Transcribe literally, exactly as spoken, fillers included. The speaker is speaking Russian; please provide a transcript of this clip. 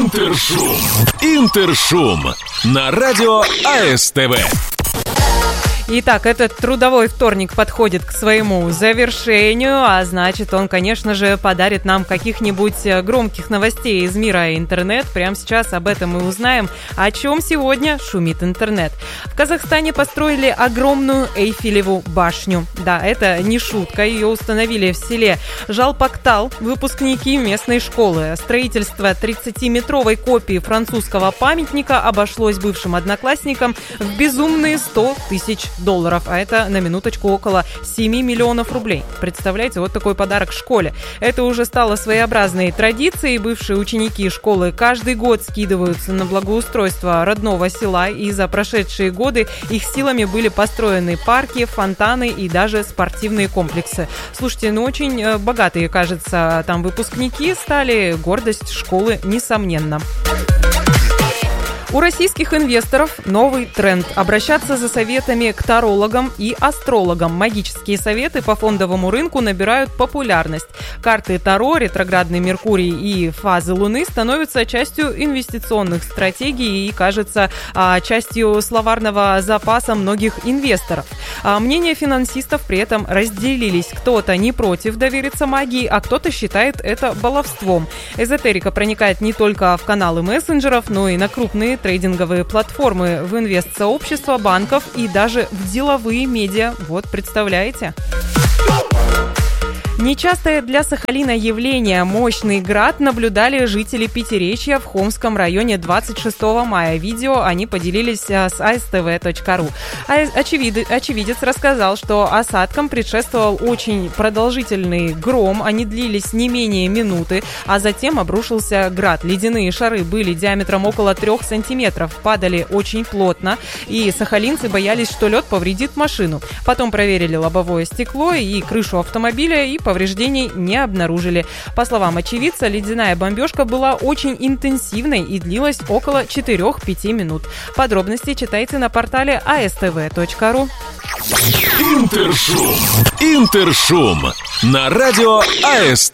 Интершум. Интершум на радио АСТВ. Итак, этот трудовой вторник подходит к своему завершению, а значит, он, конечно же, подарит нам каких-нибудь громких новостей из мира интернет. Прямо сейчас об этом мы узнаем, о чем сегодня шумит интернет. В Казахстане построили огромную Эйфелеву башню. Да, это не шутка, ее установили в селе Жалпактал выпускники местной школы. Строительство тридцатиметровой копии французского памятника обошлось бывшим одноклассникам в безумные сто тысяч долларов, а это на минуточку около семь миллионов рублей. Представляете, вот такой подарок школе. Это уже стало своеобразной традицией. Бывшие ученики школы каждый год скидываются на благоустройство родного села, и за прошедшие годы их силами были построены парки, фонтаны и даже спортивные комплексы. Слушайте, ну очень богатые, кажется, там выпускники стали, гордость школы, несомненно. У российских инвесторов новый тренд – обращаться за советами к тарологам и астрологам. Магические советы по фондовому рынку набирают популярность. Карты Таро, ретроградный Меркурий и фазы Луны становятся частью инвестиционных стратегий и, кажется, частью словарного запаса многих инвесторов. Мнения финансистов при этом разделились. Кто-то не против довериться магии, а кто-то считает это баловством. Эзотерика проникает не только в каналы мессенджеров, но и на крупные трейдинговые платформы, в инвестсообщества банков и даже в деловые медиа. Вот, представляете? Нечастое для Сахалина явление. Мощный град наблюдали жители Пятиречья в Хомском районе двадцать шестого мая. Видео они поделились с а эс тэ вэ точка ру. Очевид... Очевидец рассказал, что осадкам предшествовал очень продолжительный гром. Они длились не менее минуты, а затем обрушился град. Ледяные шары были диаметром около трех сантиметров, падали очень плотно, и сахалинцы боялись, что лед повредит машину. Потом проверили лобовое стекло и крышу автомобиля, и повреждений не обнаружили. По словам очевидца, ледяная бомбежка была очень интенсивной и длилась около четыре-пять минут. Подробности читайте на портале а эс тэ вэ точка ру. Интершум. Интершум на радио АСТВ.